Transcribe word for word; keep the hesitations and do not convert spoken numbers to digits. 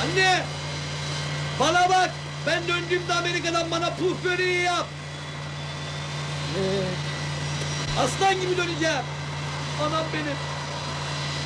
Anne! Bana bak! Ben döndüğümde Amerika'dan bana puf böreği yap! Aslan gibi döneceğim! Anam benim!